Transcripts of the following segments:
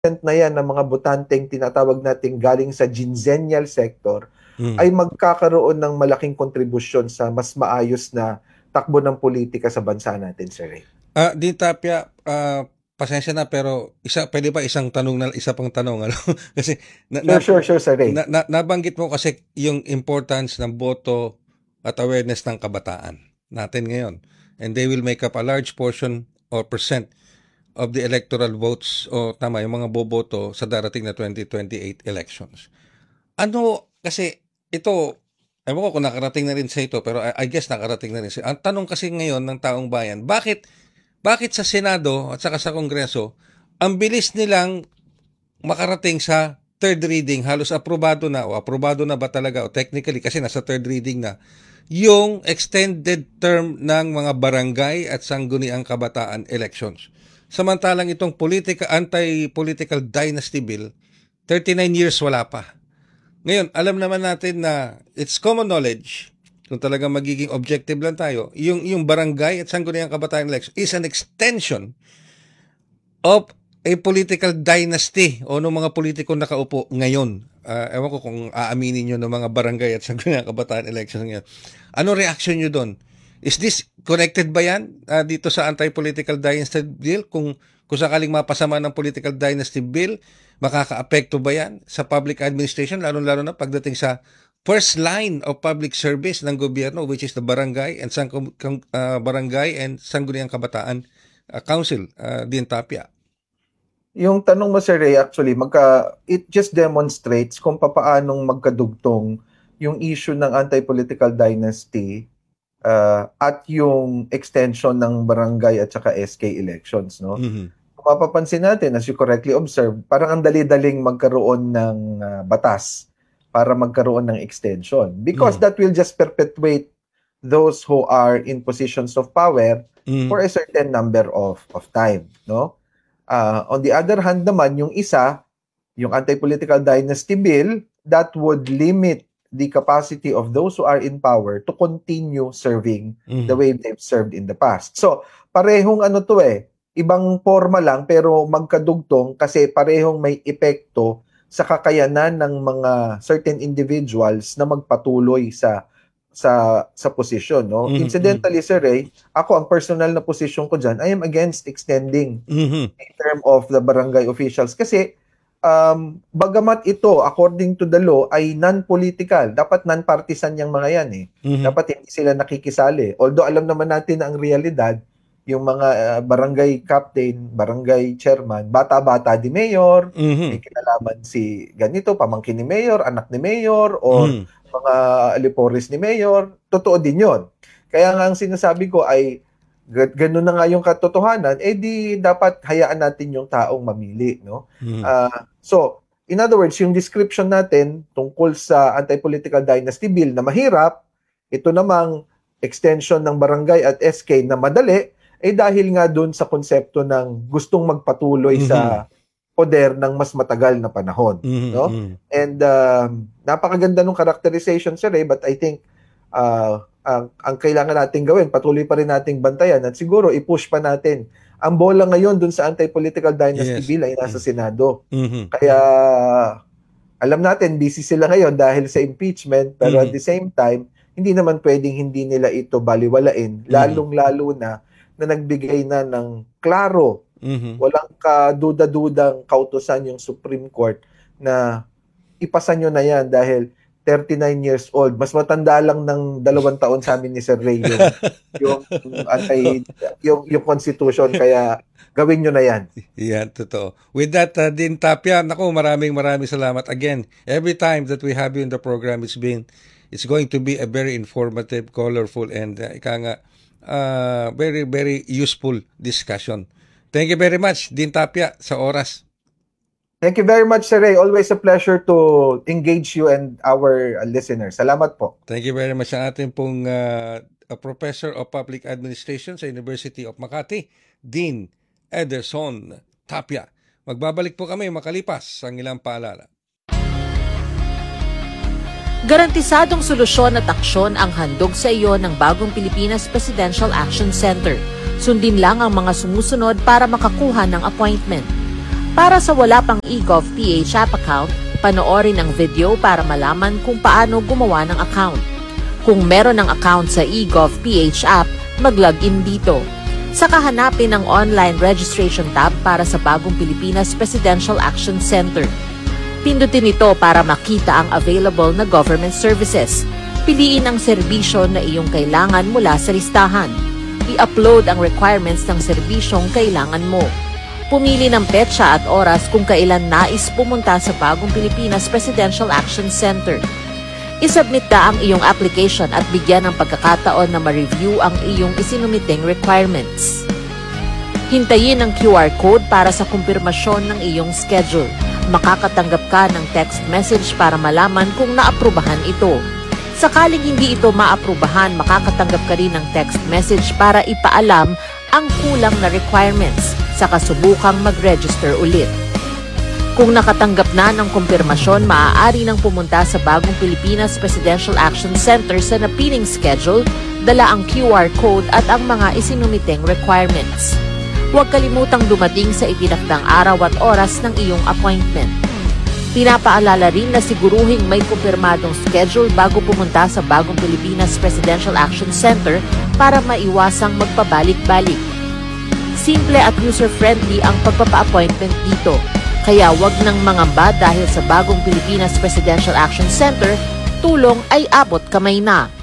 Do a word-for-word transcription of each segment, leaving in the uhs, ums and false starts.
na yan ng mga botanteng tinatawag nating galing sa ginsennial sector mm. ay magkakaroon ng malaking kontribusyon sa mas maayos na takbo ng politika sa bansa natin, Sir Ray. Ah, uh, Dean Tapia, uh, pasensya na pero isa pwede ba isang tanong na isa pang tanong ano? Kasi na, sure, sure, sure, Sir Ray. Na, na, nabanggit mo kasi yung importance ng boto at awareness ng kabataan natin ngayon. And they will make up a large portion or percent of the electoral votes o tama yung mga boboto sa darating na twenty twenty-eight elections. Ano kasi ito, ewan ko kung nakarating na rin sa ito pero I, I guess nakarating na rin sa. Ang tanong kasi ngayon ng taong bayan, bakit bakit sa Senado at saka sa Kongreso ang bilis nilang makarating sa third reading, halos aprobado na o aprobado na ba talaga o technically kasi nasa third reading na yung extended term ng mga barangay at sangguniang kabataan elections. Samantalang itong politika, anti-political dynasty bill, thirty-nine years wala pa. Ngayon, alam naman natin na it's common knowledge, kung talagang magiging objective lang tayo, yung, yung barangay at sangguniang kabataan election is an extension of a political dynasty o ng mga politiko nakaupo ngayon. Uh, ewan ko kung aaminin nyo ng mga barangay at sangguniang kabataan election ngayon. Ano reaction nyo doon? Is this connected ba yan uh, dito sa anti-political dynasty bill? Kung, kung sakaling mapasama ng political dynasty bill, makaka-apekto ba yan sa public administration, lalo-lalo na pagdating sa first line of public service ng gobyerno, which is the barangay and sang, uh, barangay and sangguniang kabataan uh, council, uh, Dean Tapia? Yung tanong mo, Sir Ray, actually, magka, it just demonstrates kung papaanong magkadugtong yung issue ng anti-political dynasty Uh, at yung extension ng barangay at saka S K elections, no? Mm-hmm. Kung mapapansin natin, as you correctly observe, parang ang dali-daling magkaroon ng uh, batas para magkaroon ng extension. Because mm-hmm. that will just perpetuate those who are in positions of power mm-hmm. for a certain number of, of time, no? Uh, on the other hand naman, yung isa, yung anti-political dynasty bill, that would limit the capacity of those who are in power to continue serving mm-hmm. the way they've served in the past. So, parehong ano to eh, ibang forma lang pero magkadugtong kasi parehong may epekto sa kakayanan ng mga certain individuals na magpatuloy sa sa sa posisyon, no? Mm-hmm. Incidentally, Sir Ray, ako ang personal na posisyon ko diyan, I am against extending mm-hmm. the term of the barangay officials kasi Um, bagamat ito, according to the law, ay non-political. Dapat non-partisan yung mga yan eh. Mm-hmm. Dapat hindi sila nakikisali. Although alam naman natin na ang realidad, yung mga uh, barangay captain, barangay chairman, bata-bata di mayor, mm-hmm. may kinalaman si ganito, pamangkin ni mayor, anak ni mayor, o mm-hmm. mga aliporis ni mayor. Totoo din yun. Kaya nga ang sinasabi ko ay ganun na nga yung katotohanan, eh di dapat hayaan natin yung taong mamili, no? Mm. Uh, so, in other words, yung description natin tungkol sa anti-political dynasty bill na mahirap, ito namang extension ng barangay at S K na madali, eh dahil nga dun sa konsepto ng gustong magpatuloy mm-hmm. sa poder ng mas matagal na panahon, mm-hmm. no? And uh, napakaganda ng characterization, Sir Ray, but I think uh, Ang, ang kailangan natin gawin, patuloy pa rin nating bantayan at siguro i-push pa natin. Ang bola ngayon dun sa anti-political dynasty yes. bill ay nasa Senado. Mm-hmm. Kaya alam natin, busy sila ngayon dahil sa impeachment, pero mm-hmm. at the same time, hindi naman pwedeng hindi nila ito baliwalain, lalong-lalo na na nagbigay na ng klaro, mm-hmm. walang kaduda-dudang kautusan yung Supreme Court na ipasa nyo na yan dahil thirty-nine years old. Mas matanda lang ng dalawang taon sa amin ni Sir Ray yung, yung, anti, yung, yung constitution. Kaya gawin nyo na yan. Yan, totoo. With that, uh, Dean Tapia, naku, maraming maraming salamat. Again, every time that we have you in the program, it's been, it's going to be a very informative, colorful, and uh, ika nga, uh, very, very useful discussion. Thank you very much, Dean Tapia, sa oras. Thank you very much, Sir Ray. Always a pleasure to engage you and our listeners. Salamat po. Thank you very much sa ating pong uh, a Professor of Public Administration sa University of Makati, Dean Ederson Tapia. Magbabalik po kami makalipas ang ilang paalala. Garantisadong solusyon at aksyon ang handog sa iyo ng Bagong Pilipinas Presidential Action Center. Sundin lang ang mga sumusunod para makakuha ng appointment. Para sa wala pang eGovPH app account, panoorin ang video para malaman kung paano gumawa ng account. Kung meron ng account sa eGovPH app, mag-login dito. Saka hanapin ang online registration tab para sa Bagong Pilipinas Presidential Action Center. Pindutin ito para makita ang available na government services. Piliin ang serbisyo na iyong kailangan mula sa listahan. I-upload ang requirements ng serbisyong kailangan mo. Pumili ng petsa at oras kung kailan nais pumunta sa Bagong Pilipinas Presidential Action Center. I-submit na ang iyong application at bigyan ng pagkakataon na ma-review ang iyong isinumiting requirements. Hintayin ang Q R code para sa kumpirmasyon ng iyong schedule. Makakatanggap ka ng text message para malaman kung naaprubahan ito. Sakaling hindi ito maaprubahan, makakatanggap ka rin ng text message para ipaalam ang kulang na requirements sa kasubukang mag-register ulit. Kung nakatanggap na ng kumpirmasyon, maaari nang pumunta sa Bagong Pilipinas Presidential Action Center sa napiling schedule, dala ang Q R code at ang mga isinumiting requirements. Huwag kalimutang dumating sa itinakdang araw at oras ng iyong appointment. Pinapaalala rin na siguruhing may kumpirmadong schedule bago pumunta sa Bagong Pilipinas Presidential Action Center para maiwasang magpabalik-balik. Simple at user-friendly ang pagpapa-appointment dito, kaya wag nang mangamba dahil sa Bagong Pilipinas Presidential Action Center, tulong ay abot kamay na.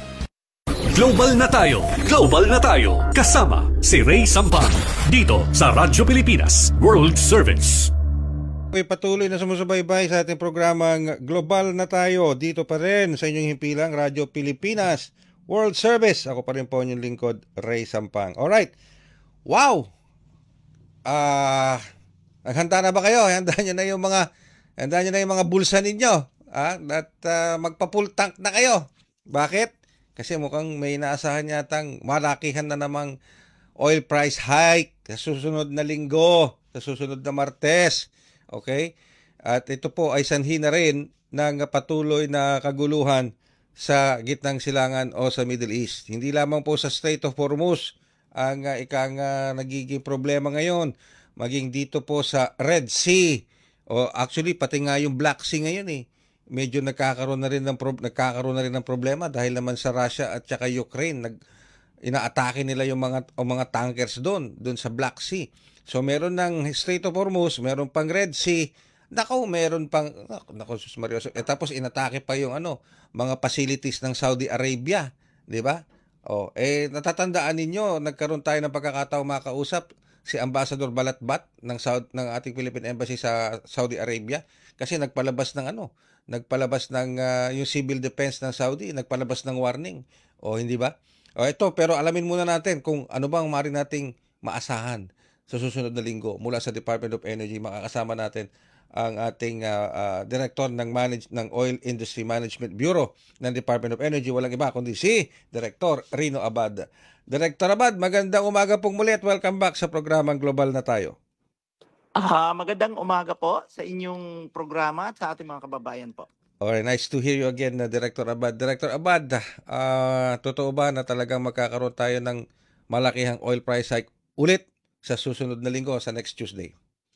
Global na tayo, global na tayo. Kasama si Ray Sampang dito sa Radyo Pilipinas World Service. Okay, patuloy na sumusubaybay sa ating programang Global na tayo. Dito pa rin sa inyong himpilang Radyo Pilipinas World Service. Ako pa rin po inyong lingkod, Ray Sampang. Alright. Wow! Ah, uh, handa na ba kayo? Handa nyo na yung mga handa nyo na yung mga bulsa ninyo. Ah, at uh, magpa-full tank na kayo. Bakit? Kasi mukhang may inaasahan yatang malakihan na namang oil price hike sa susunod na linggo, sa susunod na Martes. Okay? At ito po ay sanhi na rin ng patuloy na kaguluhan sa gitnang silangan o sa Middle East. Hindi lamang po sa Strait of Hormuz ang uh, ikang uh, nagiging problema ngayon, maging dito po sa Red Sea. O actually pati nga yung Black Sea ngayon eh. Medyo nagkakaroon na rin ng pro- nagkakaroon na rin ng problema dahil naman sa Russia at saka Ukraine, nag inaatake nila yung mga o mga tankers doon, doon sa Black Sea. So meron ng Strait of Hormuz, meron pang Red Sea. Nako, meron pang nako sus Mario. Eh, tapos inatake pa yung ano, mga facilities ng Saudi Arabia, 'di ba? Oh, eh natatandaan ninyo, nagkaroon tayo ng pagkakataong makausap si Ambassador Balatbat ng Saudi, ng ating Philippine Embassy sa Saudi Arabia kasi nagpalabas ng ano, nagpalabas ng uh, yung civil defense ng Saudi, nagpalabas ng warning. O hindi ba? O ito, pero alamin muna natin kung ano bang maaari nating maasahan sa susunod na linggo mula sa Department of Energy. Makakasama natin ang ating uh, uh, director ng manage ng Oil Industry Management Bureau ng Department of Energy, walang iba kundi si Director Rino Abad. Director Abad, magandang umaga pong muli at welcome back sa programang Global na tayo. Ah, magandang umaga po sa inyong programa at sa ating mga kababayan po. Alright, nice to hear you again, uh, Director Abad. Director Abad, uh, totoo ba na talagang magkakaroon tayo ng malakihang oil price hike ulit sa susunod na linggo, sa next Tuesday?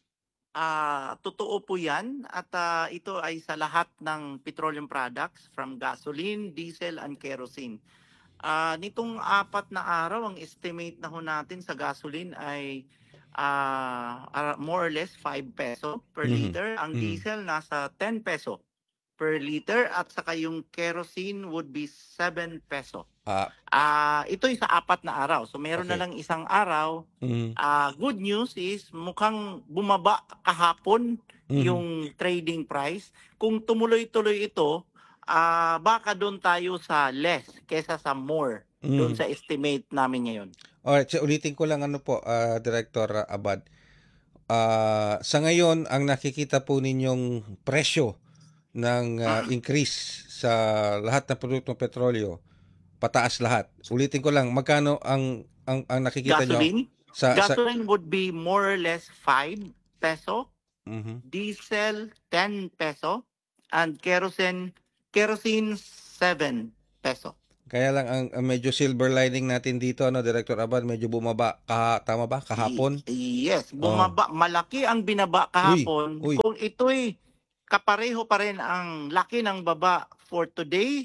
Ah, totoo po 'yan at ah, ito ay sa lahat ng petroleum products from gasoline, diesel and kerosene. Ah, nitong apat na araw ang estimate na ho natin sa gasoline ay ah, ah, more or less five peso per Mhm. liter. Ang Mhm. diesel nasa ten peso per liter at saka yung kerosene would be seven peso. Ah, Ah, ito'y sa apat na araw. So meron na Okay. lang isang araw. mhm. Ah, good news is mukhang bumaba kahapon Mhm. yung trading price. Kung tumuloy-tuloy ito, ah baka doon tayo sa less kesa sa more doon Mhm. sa estimate namin ngayon. Alright, so ulitin ko lang ano po, ah, Director Abad. Ah, sa ngayon, ang nakikita po ninyong presyo ng ah, increase sa lahat ng produktong petrolyo, pataas lahat. Ulitin ko lang, magkano ang ang, ang nakikita nyo Gasoline, sa, sa gasoline would be more or less five peso, Mhm. diesel ten peso, and kerosene kerosene seven peso. Kaya lang ang, ang medyo silver lining natin dito, ano, Director Abad, medyo bumaba, kaha, tama ba? Kahapon? Y- Yes, Oh. bumaba. Malaki ang binaba Uy, kahapon. uy. Kung ito'y kapareho pa rin ang laki ng baba for today,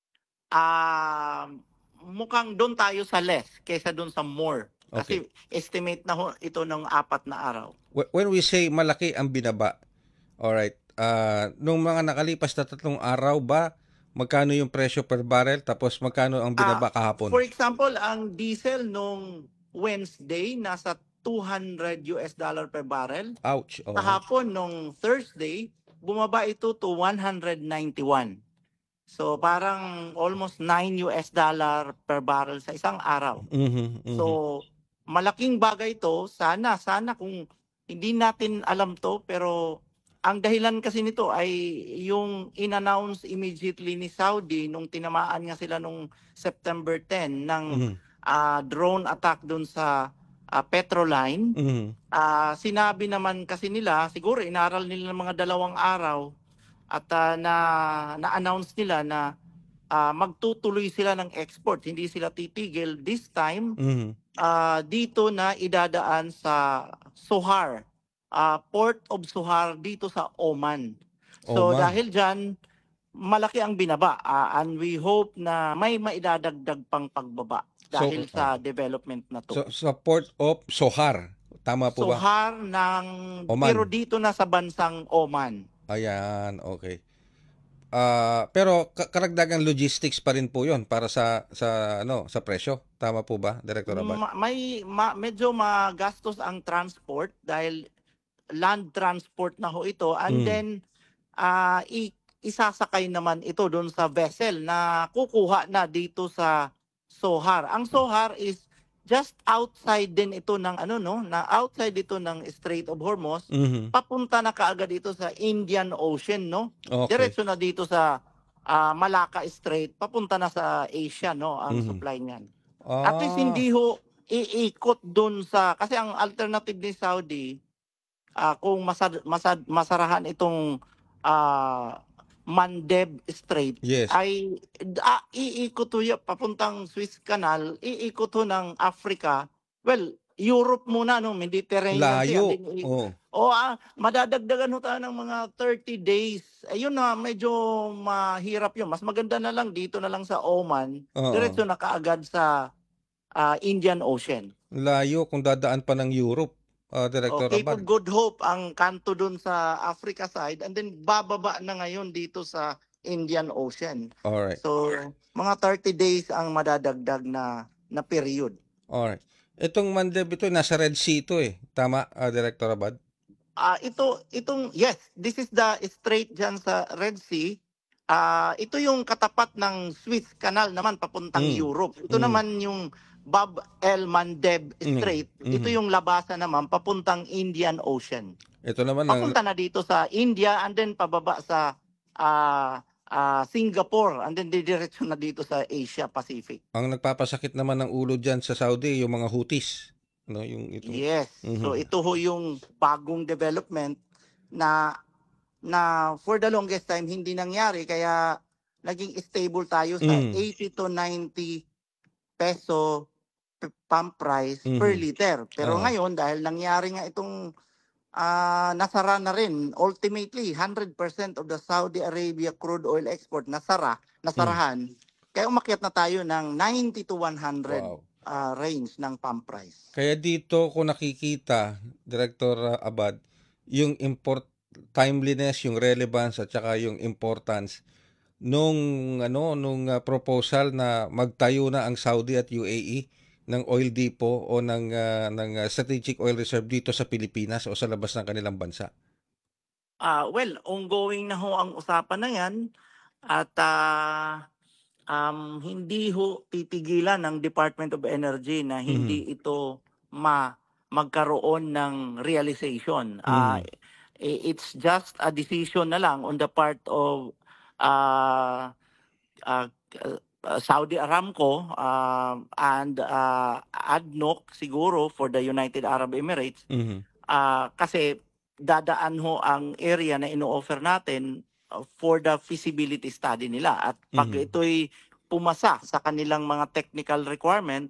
ah mukhang doon tayo sa less kaysa doon sa more. Kasi estimate na ho ito ng apat na araw. Wh- When we say malaki ang binaba, alright, ah nung mga nakalipas na tatlong araw ba, magkano yung presyo per barrel, tapos magkano ang binaba Ah, kahapon? for example, ang diesel nung Wednesday nasa two hundred U S dollar per barrel. Ouch. Oh. Kahapon nung Thursday, bumaba ito to one hundred ninety-one. So parang almost nine U S dollar per barrel sa isang araw. Mhm, mhm. So malaking bagay ito. Sana, sana kung hindi natin alam to, pero ang dahilan kasi nito ay yung in-announce immediately ni Saudi nung tinamaan nga sila nung September ten ng Mhm, ah, drone attack dun sa ah, Petroline. mhm. Ah, sinabi naman kasi nila, siguro inaral nila ng mga dalawang araw at ah, na na-announce nila na ah, magtutuloy sila ng export, hindi sila titigil this time. Mhm. ah, dito na idadaan sa Sohar, ah, Port of Sohar dito sa Oman. So Oman. dahil diyan malaki ang binaba, ah, and we hope na may maidadagdag pang pagbaba So, dahil sa development na to. So, sa Port of Sohar, tama po ba? Sohar ng Oman. pero dito na sa bansang Oman. Ayan, okay. Ah, pero ka- karagdagang logistics pa rin po 'yon para sa sa ano, sa presyo. Tama po ba, Director Abad? Ma- may ma- medyo magastos ang transport dahil land transport na ho ito, and Mm. then ah i- isasakay naman ito doon sa vessel na kukuha na dito sa Sohar. Ang Sohar is just outside din ito ng ano no, na outside ito ng Strait of Hormuz, Mhm. papunta na kaagad dito sa Indian Ocean, no? Okay. Diretso na dito sa ah, Malacca Strait, papunta na sa Asia, no, ang Mhm. supply niyan. Ah. At least hindi ho iikot dun sa, kasi ang alternative ni Saudi, ah, kung masad, masad, masarahan itong ah, Mandeb Strait, Yes. ay ah, iikot ho yan, papuntang Suez Canal, iikot ho ng Africa, well, Europe muna, no, Mediterranean Sea, Layo. and then i- Oh. o ah, madadagdagan ho tayo ng mga thirty days. Ayun na, medyo mahirap yun. Mas maganda na lang dito na lang sa Oman, Oo. diretso na kaagad sa ah, Indian Ocean. Layo kung dadaan pa ng Europe, ah, Director O, Cape Abad. of Good Hope ang kanto dun sa Africa side, and then bababa na ngayon dito sa Indian Ocean. Alright. So, mga thirty days ang madadagdag na na period. Alright. Itong Mandeb ito, nasa Red Sea ito eh. Tama, ah, Director Abad? Ah, ito itong yes, this is the strait diyan sa Red Sea. Ah, ito yung katapat ng Suez Canal naman papuntang Mm. Europe. Ito Mm. naman yung Bab el Mandeb Mm. Strait. Ito Mhm. yung labasan naman papuntang Indian Ocean. Ito naman ang Papunta na dito sa India, and then pababa sa ah, ah, Singapore, and then didiretso na dito sa Asia Pacific. ang nagpapasakit naman ng ulo diyan sa Saudi, yung mga Houthis. No, yung ito. Yes. So Mhm. ito ho yung bagong development na na for the longest time hindi nangyari, kaya naging stable tayo sa Mm. eighty to ninety peso p- pump price per Mhm. liter. Pero Oo. ngayon dahil nangyari nga itong ah, nasara na rin, ultimately one hundred percent of the Saudi Arabia crude oil export nasara, nasarahan. Kaya umakyat na tayo ng ninety to one hundred Wow. ah, range ng pump price. Kaya dito ko nakikita, Director uh, Abad, yung import timeliness, yung relevance at saka yung importance nung ano nung uh, proposal na magtayo na ang Saudi at U A E ng oil depot o ng uh, ng uh, strategic oil reserve dito sa Pilipinas o sa labas ng kanilang bansa. Ah, well, ongoing na ho ang usapan na 'yan, at ah, um, hindi ho titigilan ng Department of Energy na hindi ito ma magkaroon ng realization. Ah, Mhm. i- it's just a decision na lang on the part of ah, ah, uh, Saudi Aramco, um, and ah, A D N O C siguro for the United Arab Emirates. Mhm. Ah, kasi dadaan ho ang area na ino-offer natin uh, for the feasibility study nila, at pag Mhm. ito'y pumasa sa kanilang mga technical requirement,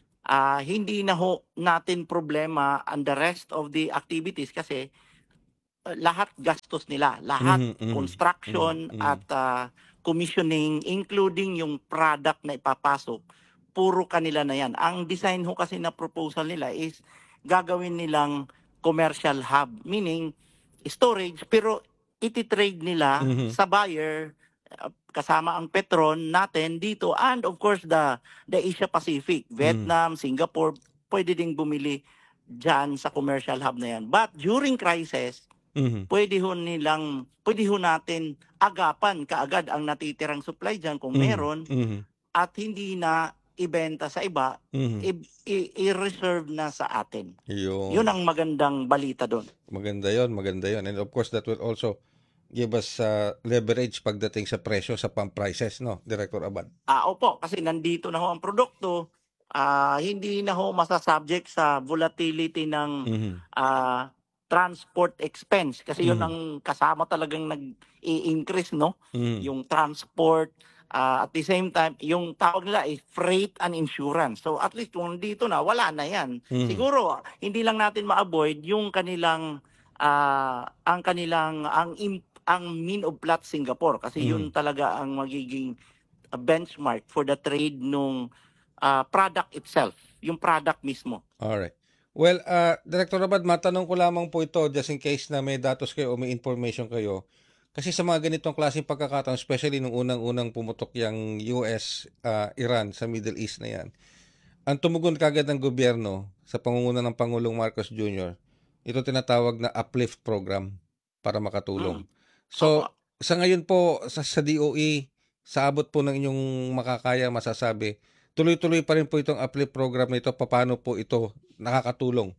ah, hindi na ho natin problema ang the rest of the activities kasi uh, lahat gastos nila, lahat Mhm, mhm, construction mhm, mhm. at ah, commissioning, including yung product na ipapasok, puro kanila na yan. Ang design ho kasi na proposal nila is gagawin nilang commercial hub, meaning storage, pero iti-trade nila Mhm. sa buyer uh, kasama ang Petron natin dito, and of course the the Asia Pacific, Mhm. Vietnam, Singapore, pwede ding bumili dyan sa commercial hub na yan. But during crisis, Mhm. pwede ho nilang, pwede ho natin agapan kaagad ang natitirang supply dyan kung Mhm. meron, Mhm. at hindi na ibenta sa iba, Mhm. i- i- i-reserve na sa atin. Yun Yun. ang magandang balita doon. Maganda yon, maganda yon. And of course, that will also give us uh, leverage pagdating sa presyo sa pump prices, no, Director Abad? Ah, opo, kasi nandito na ho ang produkto, ah, hindi na ho masasubject sa volatility ng Mhm. ah, transport expense kasi yun Mhm. ang kasama talagang nag-i-increase, no? Mhm. Yung transport, ah, at the same time, yung tawag nila is freight and insurance. So at least kung dito na, wala na yan. Mhm. Siguro, hindi lang natin ma-avoid yung kanilang, ah, ang kanilang, ang, im- ang mean of plot Singapore kasi yun Mhm. talaga ang magiging a benchmark for the trade nung ah, product itself, yung product mismo. Alright. Well, uh, Director Abad, matanong ko lamang po ito just in case na may datos kayo o may information kayo. Kasi sa mga ganitong klaseng pagkakataon, especially nung unang-unang pumutok yung U S, uh, Iran sa Middle East na yan, ang tumugon kagad ng gobyerno sa pangunguna ng Pangulong Marcos Junior, ito tinatawag na uplift program para makatulong. Mm. So, Opo. sa ngayon po, sa, sa D O E, sa abot po ng inyong makakaya masasabi, tuloy-tuloy pa rin po itong uplift program na ito. Paano po ito nakakatulong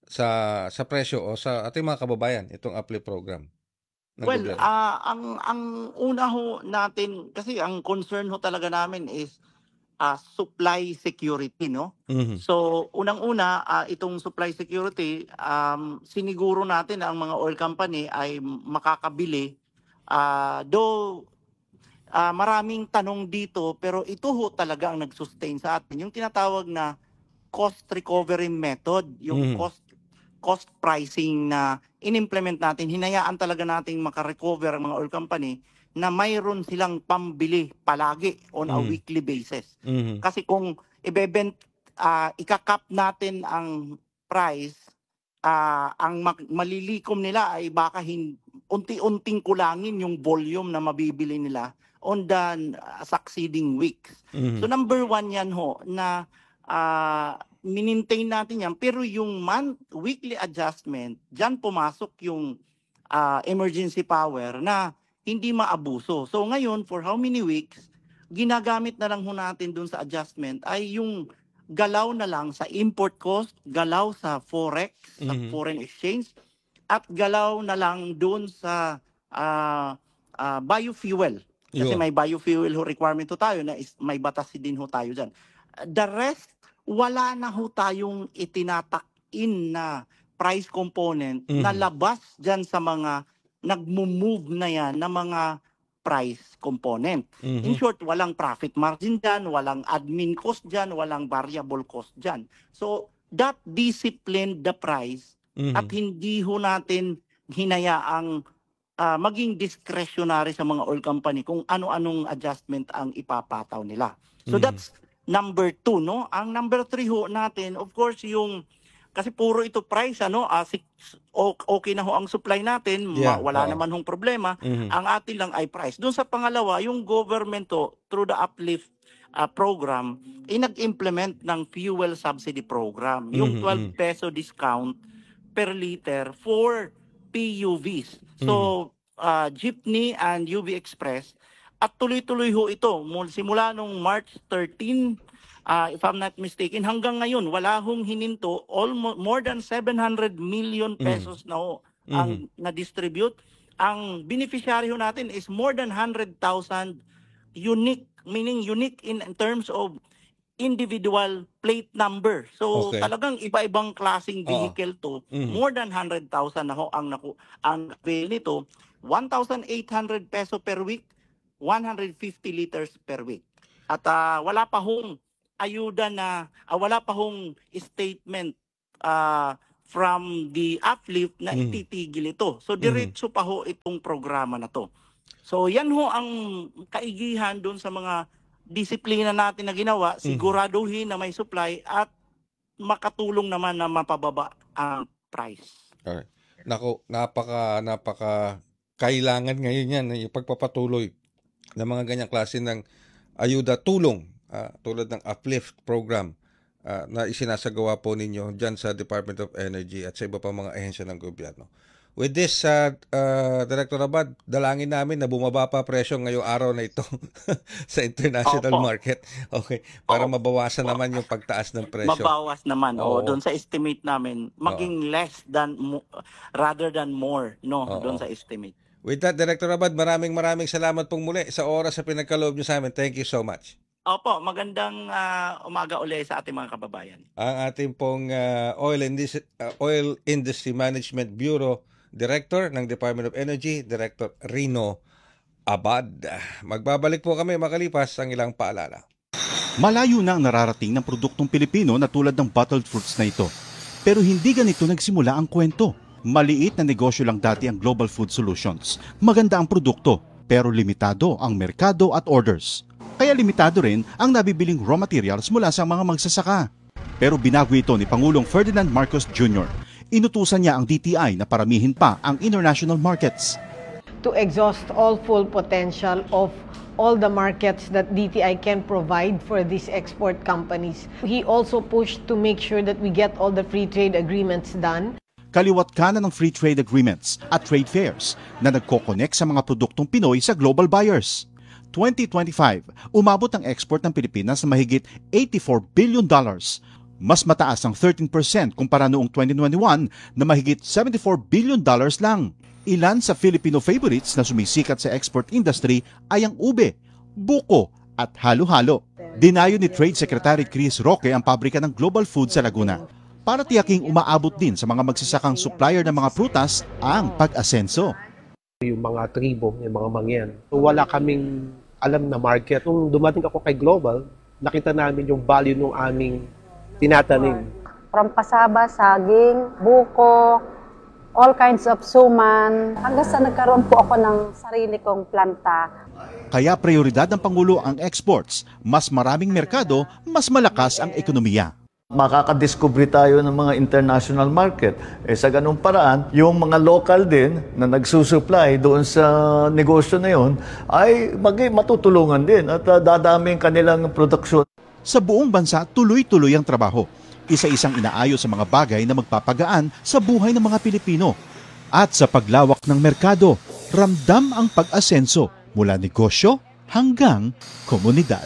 sa sa presyo o sa ating mga kababayan, itong uplift program ng Well, gobyerno? ah ang ang una ho natin kasi ang concern ho talaga namin is ah, supply security, no? Mhm. So, unang-una, ah, itong supply security, um, siniguro natin na ang mga oil company ay makakabili. Ah, though ah, maraming tanong dito, pero ito ho talaga ang nag-sustain sa atin. Yung tinatawag na cost recovery method, yung Mhm. cost cost pricing na inimplement natin, hinayaan talaga nating makarecover ang mga oil company na mayroon silang pambili palagi on a Mhm. weekly basis. Mhm. Kasi kung ibebent, ah, ikakap natin ang price, ah, ang mag- malilikom nila ay baka hin- unti-unting kulangin yung volume na mabibili nila on the ah, succeeding weeks. So Mhm. number one yan ho, na ah, minintain natin yan, pero yung month, weekly adjustment, dyan pumasok yung ah, emergency power na hindi maabuso. So ngayon, for how many weeks, ginagamit na lang ho natin dun sa adjustment ay yung galaw na lang sa import cost, galaw sa forex, sa Mhm. foreign exchange, at galaw na lang dun sa ah, ah, biofuel. Kasi Yun. may biofuel ho requirement ho tayo na is, may batas din ho tayo dyan. The rest, wala na ho tayong itinatak-in na price component na Mhm. labas dyan sa mga nagmo-move na yan na mga price component. In Mhm. short, walang profit margin dyan, walang admin cost dyan, walang variable cost dyan. So, that disciplined the price at Mhm. hindi ho natin hinayaang ah, maging discretionary sa mga oil company kung ano-anong adjustment ang ipapataw nila. So Mhm. that's number two, no? Ang number three ho natin, of course, yung kasi puro ito price, ano, ah, si- o- okay na ho ang supply natin, ma- Yeah, wala oo. naman hong problema. Mhm. Ang atin lang ay price. Doon sa pangalawa, yung government ho, through the uplift ah, program, inag-implement ng fuel subsidy program. Yung Mhm, twelve mhm. peso discount per liter for P U Vs. So, ah, Jeepney and U V Express. At tuloy-tuloy ho ito. Mul- Simula nung March thirteenth, ah, if I'm not mistaken, hanggang ngayon, wala hong hininto. Almost, more than seven hundred million pesos na ho Mhm. ang na-distribute. Ang beneficiary ho natin is more than one hundred thousand unique, meaning unique in, in terms of individual plate number. So Okay. talagang iba-ibang klaseng Oo. vehicle to. Mhm. More than one hundred thousand na ho ang naku ang avail nito. one thousand eight hundred peso per week, one hundred fifty liters per week. At ah, wala pa hong ayuda na, ah, wala pa hong statement ah, from the uplift na Mm. ititigil ito. So Mhm. diretso pa ho itong programa na to. So yan ho ang kaigihan doon sa mga disiplina natin na ginawa, Mhm. siguraduhin na may supply at makatulong naman na mapababa ang price. Alright. Naku, napaka napaka kailangan ngayon yan yung pagpapatuloy ng mga ganyang klase ng ayuda, tulong, ah, tulad ng uplift program ah, na isinasagawa po ninyo dyan sa Department of Energy at sa iba pang mga ahensya ng gobyerno. With this, uh, uh, Director Abad, dalangin namin na bumaba pa presyo ngayong araw na ito sa international Opo. market. Okay, para Opo. mabawasan naman yung pagtaas ng presyo. Mabawas naman o Oo. doon sa estimate namin maging less than mo- rather than more no Oo. doon sa estimate. With that, Director Abad, maraming maraming salamat pong muli sa oras sa pinagkaloob nyo sa amin. Thank you so much. Opo, magandang ah, umaga uli sa ating mga kababayan. Ang ating pong uh, Oil, Indus- uh, Oil Industry Management Bureau Director ng Department of Energy, Director Rino Abad. Magbabalik po kami makalipas ang ilang paalala. Malayo na ang nararating ng produktong Pilipino na tulad ng bottled fruits na ito. Pero hindi ganito nagsimula ang kwento. Maliit na negosyo lang dati ang Global Food Solutions. Maganda ang produkto, pero limitado ang merkado at orders. Kaya limitado rin ang nabibiling raw materials mula sa mga magsasaka. Pero binago ito ni Pangulong Ferdinand Marcos Junior Inutusan niya ang D T I na paramihin pa ang international markets. To exhaust all full potential of all the markets that D T I can provide for these export companies. He also pushed to make sure that we get all the free trade agreements done. Kaliwat kanan ng free trade agreements at trade fairs na nagko-connect sa mga produktong Pinoy sa global buyers. twenty twenty-five, umabot ang export ng Pilipinas na mahigit eighty-four billion dollars. Mas mataas ang thirteen percent kumpara noong twenty twenty-one na mahigit seventy-four billion dollars lang. Ilan sa Filipino favorites na sumisikat sa export industry ay ang ube, buko at halo-halo. Dinayo ni Trade Secretary Chris Roque ang pabrika ng Global Food sa Laguna para tiyaking umaabot din sa mga magsasakang supplier ng mga prutas ang pag-asenso. Yung mga tribo, yung mga mangyan. So, wala kaming alam na market. Nung dumating ako kay Global, nakita namin yung value ng aming tinatanim. From pasaba, saging, buko, all kinds of suman. Hanggang sa nagkaroon po ako ng sarili kong planta. Kaya prioridad ng Pangulo ang exports. Mas maraming merkado, mas malakas ang ekonomiya. Makakadiscover tayo ng mga international market. Eh, sa ganung paraan, yung mga local din na nagsusupply doon sa negosyo na yun ay mag- matutulungan din at uh, dadami ang kanilang produksyon. Sa buong bansa, tuloy-tuloy ang trabaho. Isa-isang inaayos sa mga bagay na magpapagaan sa buhay ng mga Pilipino. At sa paglawak ng merkado, ramdam ang pag-asenso mula negosyo hanggang komunidad.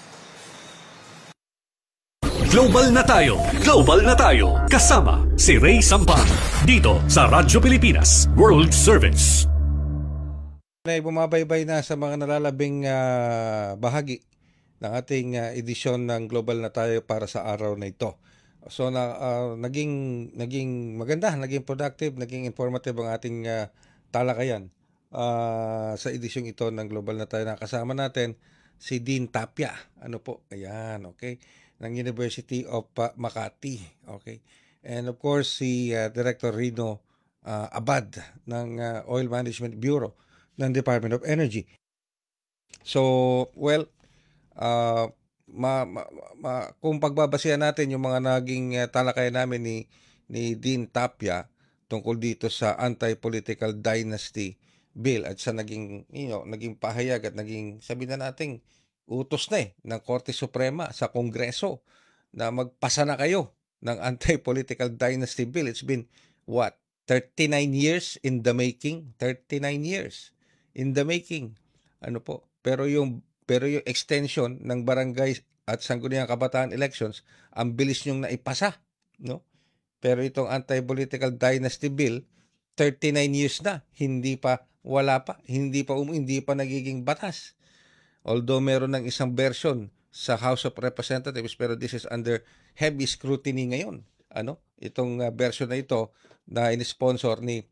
Global na tayo, global na tayo. Kasama si Ray Sampang dito sa Radyo Pilipinas World Service. Ay bumabaybay na sa mga nalalabing ah, bahagi ng ating uh, edisyon ng Global na tayo para sa araw na ito. So na uh, naging naging maganda, naging productive, naging informative ang ating uh, talakayan uh, sa edisyong ito ng Global na tayo. Nakasama natin si Dean Tapia. Ano po? Ayan, okay. Ng University of uh, Makati. Okay. And of course si uh, Director Rino uh, Abad ng uh, Oil Management Bureau ng Department of Energy. So, well, Uh, ma, ma, ma, kung pagbabasihan natin yung mga naging uh, talakayan namin ni, ni Dean Tapia tungkol dito sa Anti-Political Dynasty Bill at sa naging, you know, naging pahayag at naging, sabi na natin, utos na eh, ng Korte Suprema sa Kongreso na magpasa na kayo ng Anti-Political Dynasty Bill. It's been, what, thirty-nine years in the making? thirty-nine years in the making. Ano po? Pero yung Pero yung extension ng barangay at sangguniang kabataan elections, ang bilis niyong naipasa, no? Pero itong Anti-Political Dynasty Bill, thirty-nine years na, hindi pa, wala pa, hindi pa, um, hindi pa nagiging batas. Although meron ng isang version sa House of Representatives, pero this is under heavy scrutiny ngayon. Ano? Itong uh, version na ito na in-sponsor ni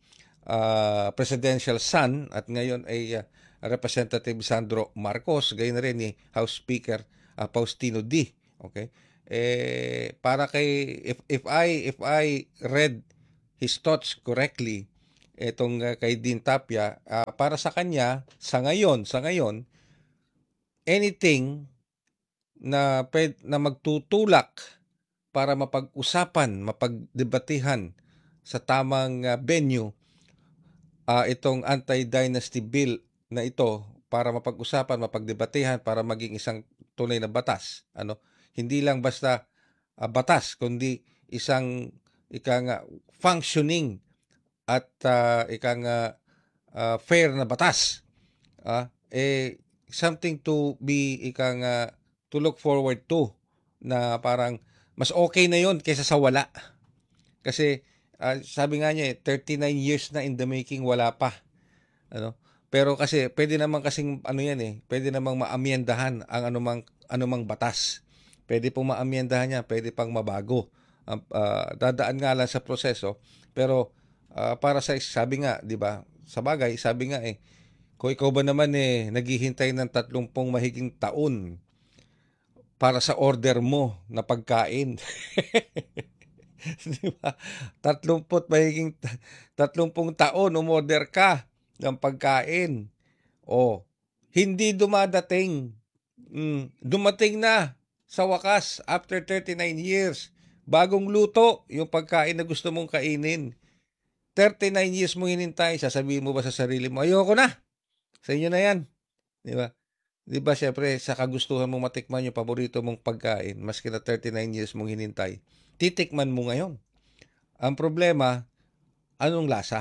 uh, presidential son at ngayon ay uh, Representative Sandro Marcos, gayon na rin ni House Speaker uh, Faustino D. Okay? Eh para kay if if I if I read his thoughts correctly, etong uh, kay Dean Tapia, uh, para sa kanya sa ngayon, sa ngayon anything na pwed, na magtutulak para mapag-usapan, mapagdebatihan sa tamang uh, venue uh, itong anti-dynasty bill na ito para mapag-usapan, mapagdebatehan para maging isang tunay na batas. Ano? Hindi lang basta uh, batas, kundi isang ika nga functioning at uh, ika nga uh, fair na batas. Uh, eh something to be ika nga to look forward to, na parang mas okay na yon kaysa sa wala. Kasi uh, sabi nga niya, thirty-nine years na in the making, wala pa. Ano? Pero kasi pwede naman kasing ano yan eh, pwede namang maamyendahan ang anumang anumang batas. Pwede pong maamyendahan niya, pwede pang mabago. Uh, uh, dadaan nga lang sa proseso, pero uh, para sa sabi nga, 'di ba? Sa bagay, sabi nga eh, kung ikaw ba naman eh naghihintay ng tatlumpung mahiging taon para sa order mo na pagkain. Di ba? Tatlumput mahiging tatlumpung taon umorder ka ng pagkain. O, hindi dumadating. Mm, dumating na sa wakas after thirty-nine years. Bagong luto yung pagkain na gusto mong kainin. thirty-nine years mo hinintay, sasabihin mo ba sa sarili mo, ayoko na. Sa inyo na yan. Di ba? Di ba, syempre, sa kagustuhan mong matikman yung paborito mong pagkain, maski na thirty-nine years mong hinintay, titikman mo ngayon. Ang problema, anong lasa?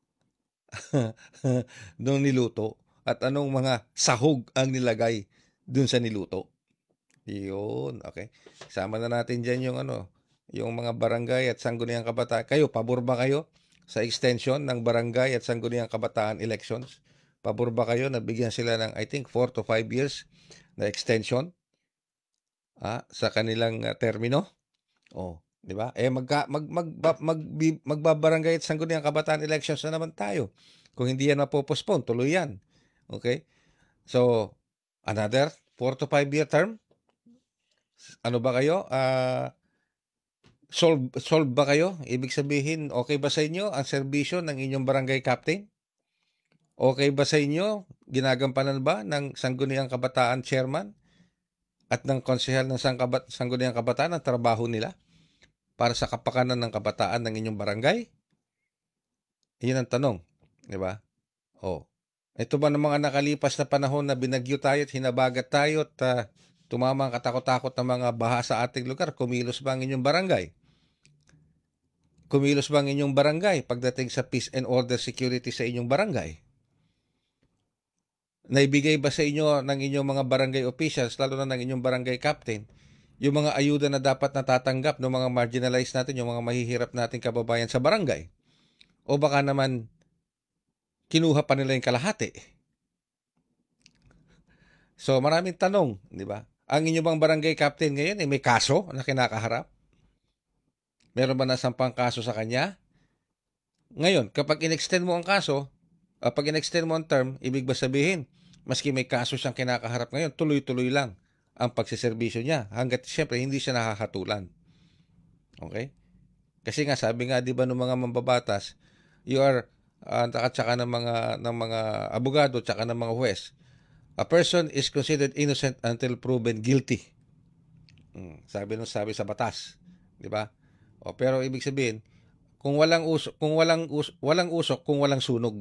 Nung niluto at anong mga sahog ang nilagay dun sa niluto. Yun, okay. Sama na natin dyan yung ano, yung mga barangay at sangguniang kabataan. Kayo, pabor ba kayo sa extension ng barangay at sangguniang kabataan elections? Pabor ba kayo na bigyan sila ng I think four to five years na extension ah, sa kanilang uh, termino? Oh, di ba? Eh magka, mag mag mag, mag magbabarangay at sangguniang kabataan elections na naman tayo. Kung hindi yan mapopostpone, tuloy yan. Okay? So, another four to five year term? Ano ba kayo? Uh, solve, solve ba kayo? Ibig sabihin, okay ba sa inyo ang serbisyo ng inyong barangay captain? Okay ba sa inyo? Ginagampanan ba ng sangguniang kabataan chairman at ng konsehal ng sangkabat, sangguniang kabataan ang trabaho nila para sa kapakanan ng kabataan ng inyong barangay? Iyon ang tanong. Di ba? Oh. Ito ba ng mga nakalipas na panahon na binagyo tayo at hinabagat tayo at uh, tumama ang katakot-takot ng mga baha sa ating lugar? Kumilos ba ang inyong barangay? Kumilos ba ang inyong barangay pagdating sa peace and order security sa inyong barangay? Naibigay ba sa inyo ng inyong mga barangay officials, lalo na ng inyong barangay captain, yung mga ayuda na dapat natatanggap ng mga marginalized natin, yung mga mahihirap nating kababayan sa barangay? O baka naman kinuha pa nila yung kalahati? So maraming tanong, di ba? Ang inyong bang barangay captain ngayon eh, may kaso na kinakaharap? Meron ba nasampang kaso sa kanya? Ngayon, kapag in-extend mo ang kaso, uh, pag in-extend mo ang term, ibig ba sabihin, maski may kaso siyang kinakaharap ngayon, tuloy-tuloy lang ang pagsiservisyo niya hanggat siyempre hindi siya nakakatulan. Okay? Kasi nga sabi nga 'di ba ng mga mambabatas, you are uh, at saka ng mga ng mga abogado at saka ng mga huwes, a person is considered innocent until proven guilty. Hmm, sabi nung sabi sa batas, 'di ba? O pero ibig sabihin, kung walang usok, kung walang us, walang usok kung walang sunog.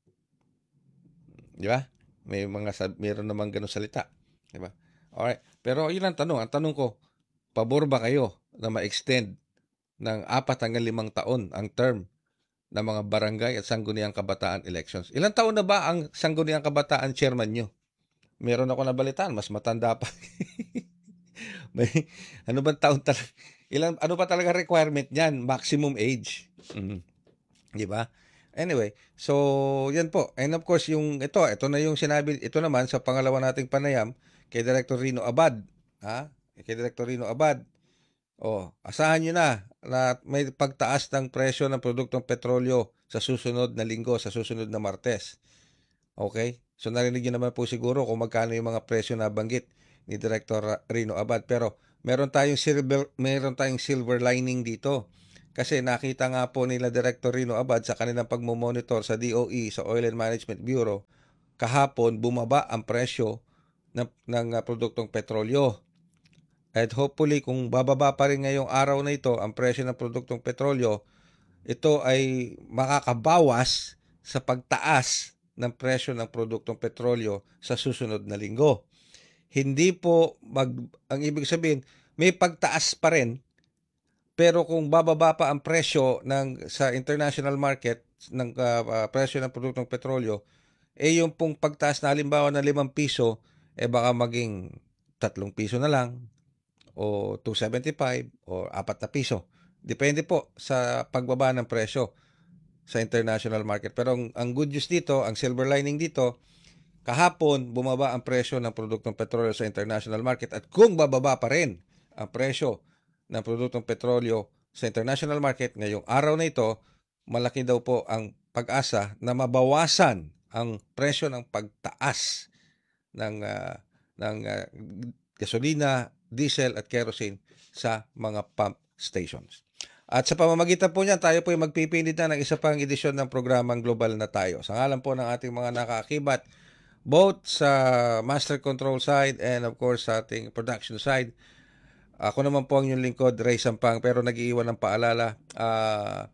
'Di ba? May mga meron namang ganung salita, 'di ba? Alright, pero 'yun ang tanong. Ang tanong ko, pabor ba kayo na ma-extend ng apat hanggang limang taon ang term ng mga barangay at sangguniang kabataan elections? Ilang taon na ba ang sangguniang kabataan chairman nyo? Meron ako nabalitaan, mas matanda pa. May ano bang taon talaga? Ilang ano ba talaga requirement niyan? Maximum age. Mm-hmm. 'Di ba? Anyway, so yan po. And of course, yung ito, ito na yung sinabi, ito naman sa pangalawa nating panayam kay Director Rino Abad, ha? Kay Director Rino Abad. Oh, asahan niyo na na may pagtaas ng presyo ng produktong petrolyo sa susunod na linggo, sa susunod na Martes. Okay? So narinig niyo naman po siguro kung magkano yung mga presyo na banggit ni Director Rino Abad. Pero meron tayong silver, meron tayong silver lining dito. Kasi nakita nga po nila Director Rino Abad sa kanilang pagmomonitor sa D O E, sa Oil and Management Bureau, kahapon bumaba ang presyo ng, ng uh, produktong petrolyo. At hopefully kung bababa pa rin ngayong araw na ito ang presyo ng produktong petrolyo, ito ay makakabawas sa pagtaas ng presyo ng produktong petrolyo sa susunod na linggo. Hindi po, mag, ang ibig sabihin, may pagtaas pa rin, pero kung bababa pa ang presyo ng, sa international market, ng uh, uh, presyo ng produktong petrolyo, eh yung pong pagtaas na halimbawa ng limang piso, eh baka maging tatlong piso na lang, o two seventy-five, o apat na piso. Depende po sa pagbaba ng presyo sa international market. Pero ang, ang good news dito, ang silver lining dito, kahapon bumaba ang presyo ng produktong petrolyo sa international market. At kung bababa pa rin ang presyo ng produktong petrolyo sa international market ngayong araw na ito, malaki daw po ang pag-asa na mabawasan ang presyo ng pagtaas ng, uh, ng uh, gasolina, diesel at kerosene sa mga pump stations. At sa pamamagitan po niyan, tayo po ay magpipinit na ng isa pang edisyon ng programang Global na Tayo. Sa ngalan po ng ating mga nakaakibat, both sa master control side and of course sa ating production side, ako naman po ang inyong lingkod, Ray Sampang, pero nag-iiwan ng paalala. Uh,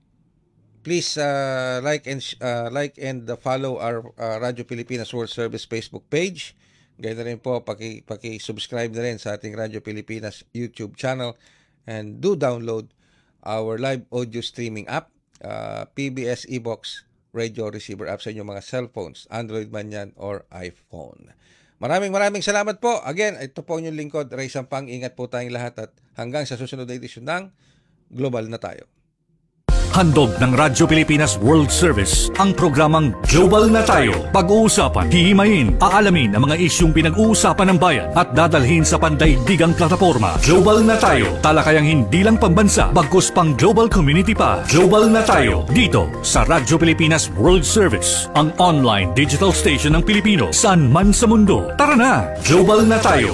please uh, like and uh, like and follow our uh, Radyo Pilipinas World Service Facebook page. Gaya na rin po, paki, paki-subscribe na rin sa ating Radyo Pilipinas YouTube channel and do download our live audio streaming app, uh, P B S eBox radio receiver app sa inyong mga cellphones, Android man yan or iPhone. Maraming maraming salamat po. Again, ito po inyong lingkod, Ray Sampang. Ingat po tayong lahat at hanggang sa susunod na edisyon ng Global na Tayo. Handog ng Radyo Pilipinas World Service ang programang Global na Tayo. Pag-uusapan, hihimayin, aalamin ang mga isyung pinag-uusapan ng bayan at dadalhin sa pandaigdigang plataforma. Global na Tayo, talakayang hindi lang pambansa, bagkus pang global community pa. Global na Tayo, dito sa Radyo Pilipinas World Service, ang online digital station ng Pilipino saan man sa mundo. Tara na, Global na Tayo.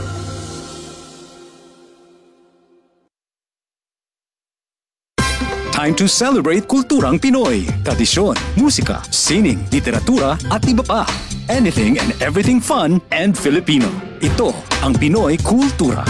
Time to celebrate kulturang Pinoy, tradisyon, musika, sining, literatura at iba pa. Anything and everything fun and Filipino. Ito ang Pinoy Kultura.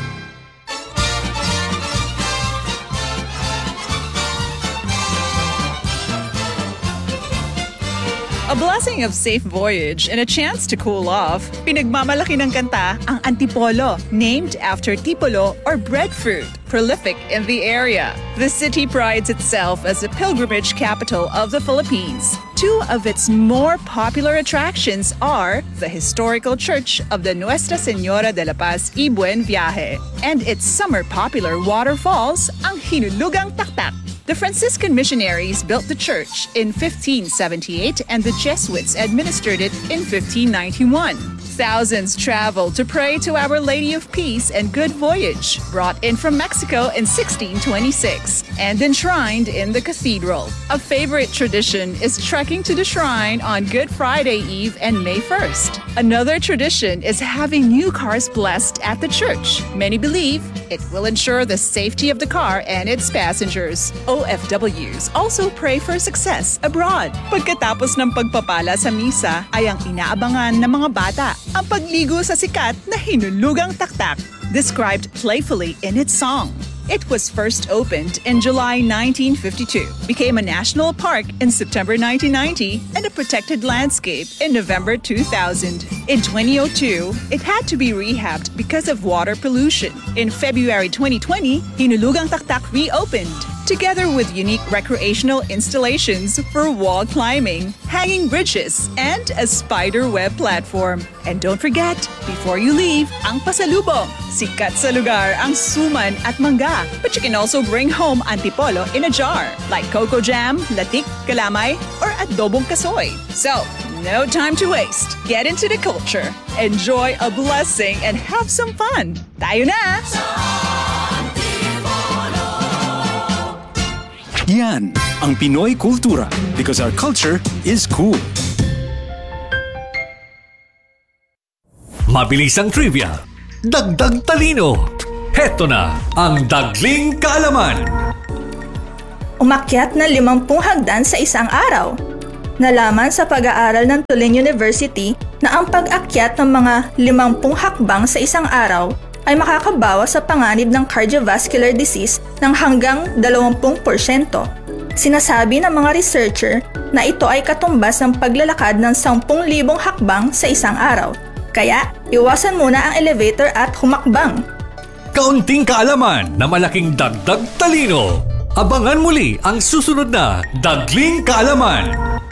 A blessing of safe voyage and a chance to cool off, pinagmamalaki ng kanta ang Antipolo, named after tipolo or breadfruit, prolific in the area. The city prides itself as a pilgrimage capital of the Philippines. Two of its more popular attractions are the historical church of the Nuestra Señora de la Paz y Buen Viaje and its summer popular waterfalls, ang Hinulugang Taktak. The Franciscan missionaries built the church in fifteen seventy-eight and the Jesuits administered it in fifteen ninety-one. Thousands traveled to pray to Our Lady of Peace and Good Voyage, brought in from Mexico in sixteen twenty-six and enshrined in the cathedral. A favorite tradition is trekking to the shrine on Good Friday Eve and May first. Another tradition is having new cars blessed at the church. Many believe it will ensure the safety of the car and its passengers. O F Ws also pray for success abroad. Pagkatapos ng pagpapala sa misa ay ang inaabangan ng mga bata, ang pagligo sa sikat na Hinulugang Taktak, described playfully in its song. It was first opened in July nineteen fifty-two, became a national park in September nineteen ninety, and a protected landscape in November two thousand. In twenty oh two, it had to be rehabbed because of water pollution. In February twenty twenty, Hinulugang Taktak reopened, together with unique recreational installations for wall climbing, hanging bridges, and a spider web platform. And don't forget, before you leave, ang pasalubong. Sikat sa lugar ang suman at mangga, but you can also bring home antipolo in a jar, like coco jam, latik, kalamay, or adobong kasoy. So, no time to waste. Get into the culture, enjoy a blessing, and have some fun. Tayo na! Yan ang Pinoy Kultura because our culture is cool. Mabilisang trivia, dagdag talino. Heto na ang Dagling Kaalaman. Umakyat na limampung hagdan sa isang araw. Nalaman sa pag-aaral ng Tulane University na ang pag-akyat ng mga limampung hakbang sa isang araw ay makakabawas sa panganib ng cardiovascular disease ng hanggang dalawampu porsyento. Sinasabi ng mga researcher na ito ay katumbas ng paglalakad ng sampung libong hakbang sa isang araw. Kaya, iwasan muna ang elevator at humakbang. Kaunting kaalaman na malaking dagdag talino. Abangan muli ang susunod na Dagling Kaalaman.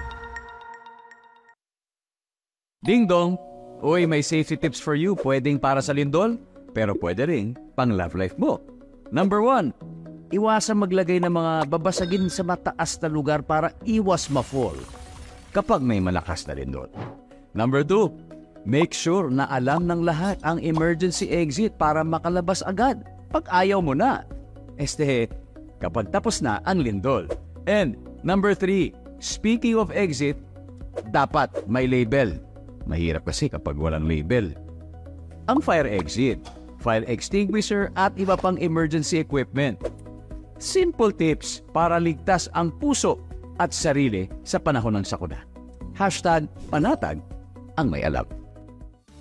Ding dong! Uy, may safety tips for you. Pwedeng para sa lindol, pero pwede rin pang love life mo. Number one, iwasan maglagay ng mga babasagin sa mataas na lugar para iwas ma-fall kapag may malakas na lindol. Number two, make sure na alam ng lahat ang emergency exit para makalabas agad pag ayaw mo na. Este, kapag tapos na ang lindol. And number three, speaking of exit, dapat may label. Mahirap kasi kapag walang label. Ang fire exit, fire extinguisher at iba pang emergency equipment. Simple tips para ligtas ang puso at sarili sa panahon ng sakuna. Hashtag panatag ang may alam.